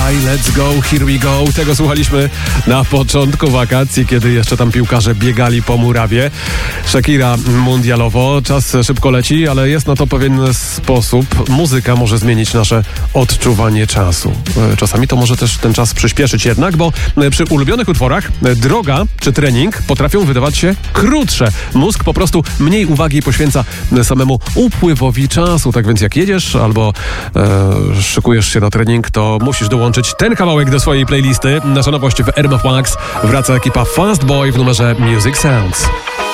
Dawaj, let's go, here we go. Tego słuchaliśmy na początku wakacji, kiedy jeszcze tam piłkarze biegali po murawie. Shakira mundialowo. Czas szybko leci, ale jest na to pewien sposób. Muzyka może zmienić nasze odczuwanie czasu. Czasami to może też ten czas przyspieszyć jednak, bo przy ulubionych utworach droga czy trening potrafią wydawać się krótsze. Mózg po prostu mniej uwagi poświęca samemu upływowi czasu. Tak więc jak jedziesz albo szykujesz się na trening, to musisz dołączyć ten kawałek do swojej playlisty. Nasza nowość w RMF Max. Wraca ekipa Fast Boy w numerze Music Sounds.